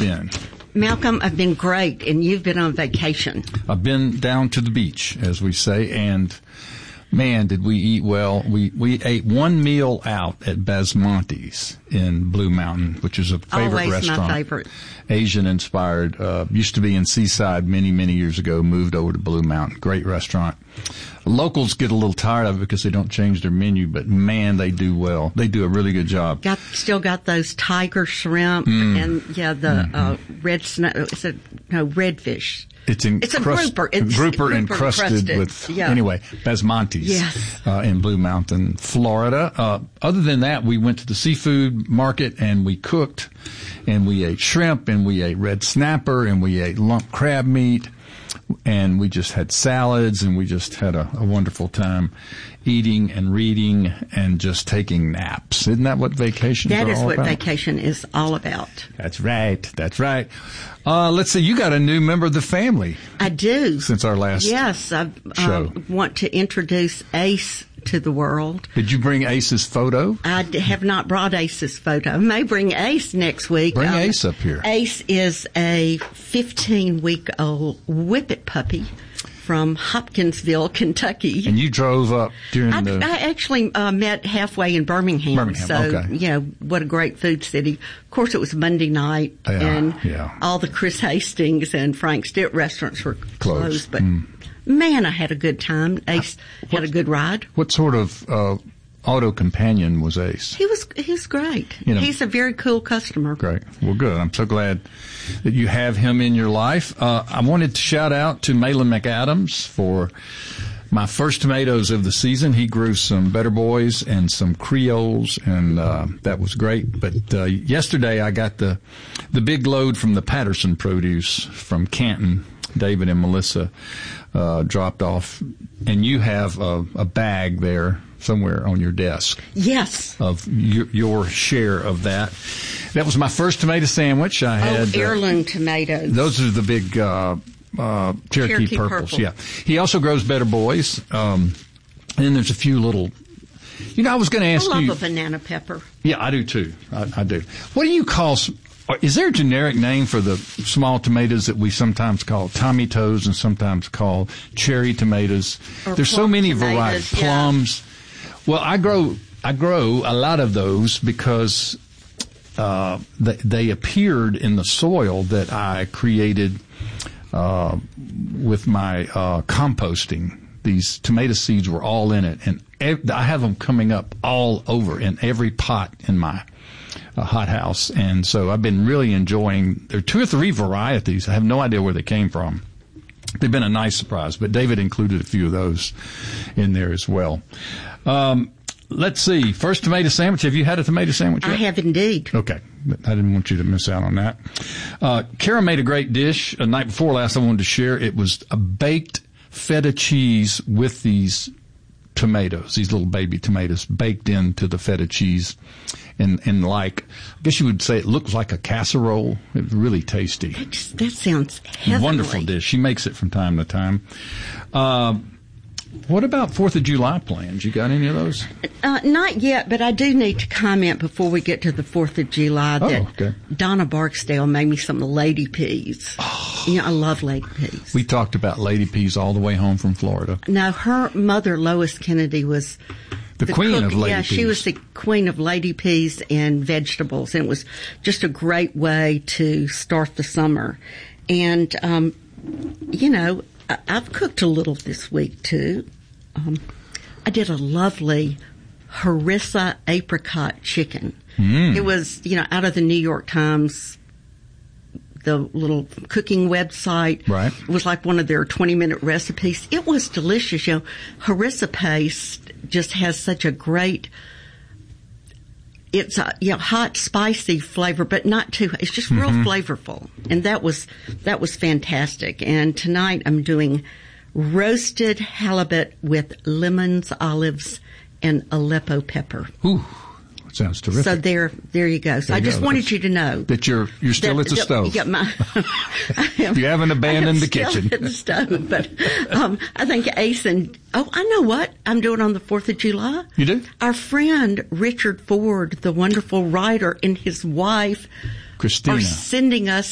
been? Malcolm, I've been great, and you've been on vacation. I've been down to the beach, as we say, and man, did we eat well. We ate one meal out at Basmonte's in Blue Mountain, which is a favorite Always restaurant. my favorite. Asian-inspired. Used to be in Seaside many, many years ago, moved over to Blue Mountain. Great restaurant. Locals get a little tired of it because they don't change their menu, but man, they do well. They do a really good job. Still got those tiger shrimp and the red redfish. It's a grouper. Grouper encrusted with, anyway, Basmonte's. Yes. In Blue Mountain, Florida. Other than that, we went to the seafood market and we cooked, and we ate shrimp, and we ate red snapper, and we ate lump crab meat, and we just had salads, and we just had a wonderful time eating and reading and just taking naps. Isn't that what vacations are all about? That is what vacation is all about. That's right. That's right. Let's see. You got a new member of the family. I do. Since our last show. I want to introduce Ace to the world. Did you bring Ace's photo? I have not brought Ace's photo. I may bring Ace next week. Bring Ace up here. Ace is a 15-week-old whippet puppy from Hopkinsville, Kentucky. And you drove up during I actually met halfway in Birmingham. So, okay. What a great food city. Of course, it was Monday night, and all the Chris Hastings and Frank Stitt restaurants were closed. But man, I had a good time. Ace had a good ride. What sort of auto companion was Ace? He was great. He's a very cool customer. Great. Well, good. I'm so glad that you have him in your life. I wanted to shout out to Malin McAdams for my first tomatoes of the season. He grew some Better Boys and some Creoles, and that was great. But yesterday I got the big load from the Patterson Produce from Canton. David and Melissa dropped off, and you have a bag there somewhere on your desk. Yes. Of your share of that. That was my first tomato sandwich. I had heirloom tomatoes. Those are the big Cherokee Purples. Purple. Yeah. He also grows Better Boys. And then there's a few little. I was going to ask you. I love a banana pepper. Yeah, I do too. I do. What do you call? Is there a generic name for the small tomatoes that we sometimes call Tommy Toes and sometimes call cherry tomatoes? There's so many varieties. Plums. Well, I grow a lot of those because they appeared in the soil that I created with my composting. These tomato seeds were all in it, and I have them coming up all over in every pot in my hothouse. And so I've been really enjoying. There are 2 or 3 varieties. I have no idea where they came from. They've been a nice surprise, but David included a few of those in there as well. Let's see. First tomato sandwich. Have you had a tomato sandwich yet? I have indeed. Okay. I didn't want you to miss out on that. Kara made a great dish a night before last I wanted to share. It was a baked feta cheese with these tomatoes, these little baby tomatoes baked into the feta cheese. And like, I guess you would say it looks like a casserole. It was really tasty. That sounds heavenly. Wonderful dish. She makes it from time to time. What about 4th of July plans? You got any of those? Not yet, but I do need to comment before we get to the 4th of July that Donna Barksdale made me some lady peas. Oh. I love lady peas. We talked about lady peas all the way home from Florida. Now, her mother, Lois Kennedy, was the queen cook. of lady peas. Yeah, she was the queen of lady peas and vegetables, and it was just a great way to start the summer. And, I've cooked a little this week, too. I did a lovely harissa apricot chicken. It was, out of the New York Times, the little cooking website. Right. It was like one of their 20-minute recipes. It was delicious. Harissa paste just has such a great, it's a hot, spicy flavor, but not too. It's just real flavorful, and that was fantastic. And tonight I'm doing roasted halibut with lemons, olives, and Aleppo pepper. Ooh, sounds terrific. So there you go. So I just wanted you to know that you're still at the stove. Yeah, you haven't abandoned the kitchen. At the stove, but I think Ace and I know what I'm doing on the 4th of July. You do? Our friend Richard Ford, the wonderful writer, and his wife Christina are sending us